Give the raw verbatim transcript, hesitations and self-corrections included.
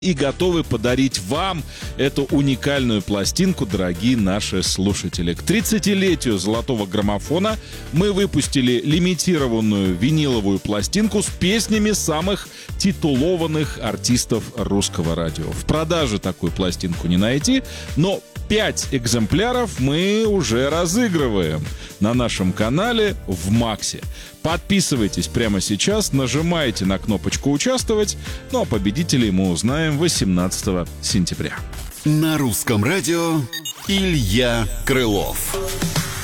и готовы подарить вам эту уникальную пластинку, дорогие наши слушатели. К тридцатилетию золотого граммофона мы выпустили лимитированную виниловую пластинку с песнями самых титулованных артистов русского радио. В продаже такую пластинку не найти, но пять экземпляров мы уже разыгрываем на нашем канале в Максе. Подписывайтесь прямо сейчас, нажимайте на кнопочку «Участвовать», ну а победителей мы узнаем восемнадцатого сентября. На русском радио Илья Крылов.